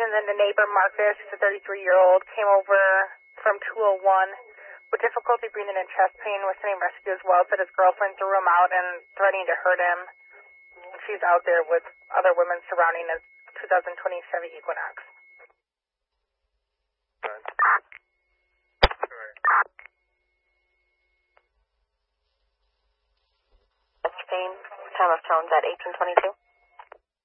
and then the neighbor, Marcus, who's a 33-year-old, came over from 201 with difficulty breathing and chest pain, was sending rescue as well, said his girlfriend threw him out and threatening to hurt him. She's out there with other women surrounding his 2020 Chevy Equinox. 16, time of tones at 1822.